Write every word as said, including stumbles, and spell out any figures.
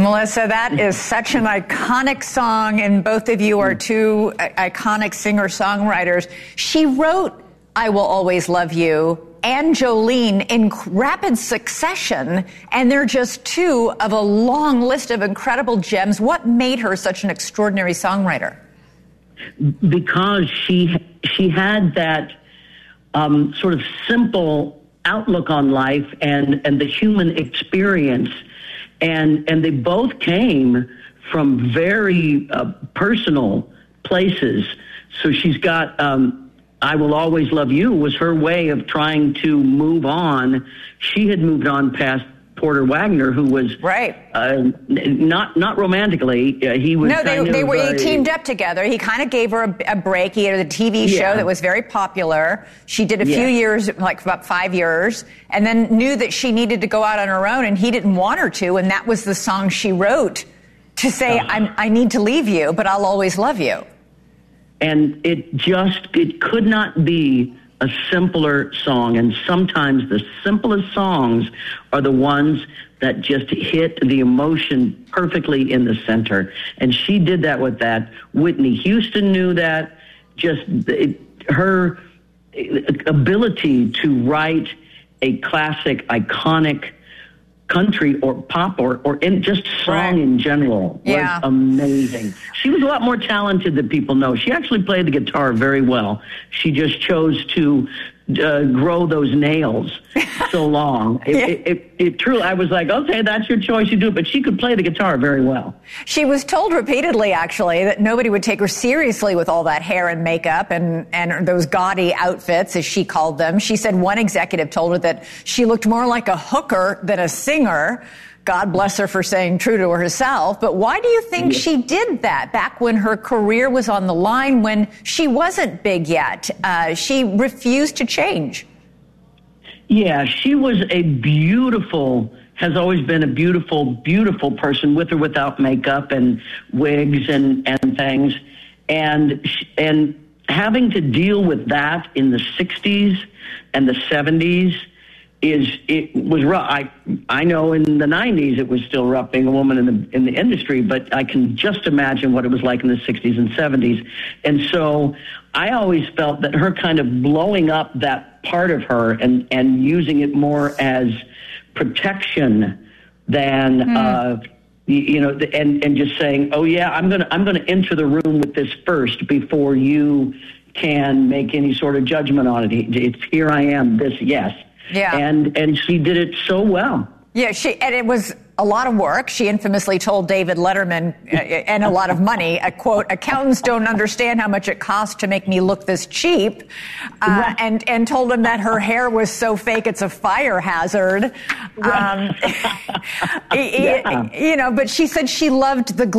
Melissa, that is such an iconic song, and both of you are two iconic singer-songwriters. She wrote I Will Always Love You and Jolene in rapid succession, and they're just two of a long list of incredible gems. What made her such an extraordinary songwriter? Because she she had that um, sort of simple outlook on life and, and the human experience. And and they both came from very uh, personal places. So she's got um, I Will Always Love You was her way of trying to move on. She had moved on past Porter Wagoner, who was right. Uh, not not romantically. Uh, he was no. They kind they of, were uh, they teamed up together. He kind of gave her a, a break. He had a T V show yeah. that was very popular. She did a yeah. few years, like about five years, and then knew that she needed to go out on her own, and he didn't want her to. And that was the song she wrote to say, uh, I'm, "I need to leave you, but I'll always love you." And it just it could not be a simpler song, and sometimes the simplest songs are the ones that just hit the emotion perfectly in the center. And she did that with that. Whitney Houston knew that. Just it, her ability to write a classic, iconic country or pop or, or in just song right. in general was yeah. amazing. She was a lot more talented than people know. She actually played the guitar very well. She just chose to uh, grow those nails so long. It, yeah. it, it, it truly, I was like, okay, that's your choice, you do it. But she could play the guitar very well. She was told repeatedly, actually, that nobody would take her seriously with all that hair and makeup and, and those gaudy outfits, as she called them. She said one executive told her that she looked more like a hooker than a singer. God bless her for staying true to herself. But why do you think yeah. she did that back when her career was on the line, when she wasn't big yet? Uh, she refused to change. Yeah, she was a beautiful, has always been a beautiful, beautiful person, with or without makeup and wigs and, and things. And, and having to deal with that in the sixties and the seventies is, it was rough. I, I know in the nineties it was still rough being a woman in the, in the industry, but I can just imagine what it was like in the sixties and seventies. And so I always felt that her kind of blowing up that part of her and, and using it more as protection than, mm. uh, you, you know, and, and just saying, oh yeah, I'm going to, I'm going to enter the room with this first before you can make any sort of judgment on it. It's here I am, this, yes. Yeah. And, and she did it so well. Yeah, she, and it was a lot of work. She infamously told David Letterman, uh, and a lot of money, a quote, accountants don't understand how much it costs to make me look this cheap, uh, right. and, and told him that her hair was so fake it's a fire hazard. Right. Um, yeah. You know, but she said she loved the